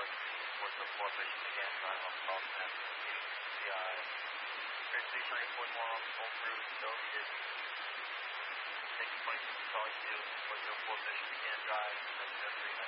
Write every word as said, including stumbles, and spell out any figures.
towards the four mission again, drive off Falcon C I. Grid three twenty point more on home route, still needed. Taking point from Solid two, towards the four mission again, drive, seven zero three.